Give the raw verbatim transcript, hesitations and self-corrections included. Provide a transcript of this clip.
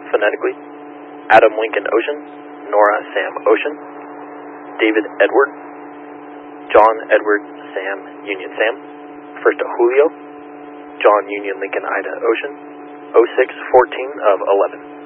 phonetically. Adam Lincoln Ocean, Nora Sam Ocean, David Edward, John Edward Sam Union Sam, first Julio, John Union Lincoln Ida Ocean, oh six fourteen of eleven.